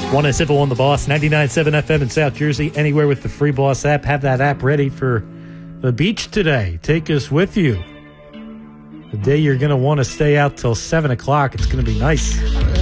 One is Civil on the Boss, 99.7 FM in South Jersey, anywhere with the Free Boss app. Have that app ready for the beach today. Take us with you. The day you're going to want to stay out till 7 o'clock. It's going to be nice.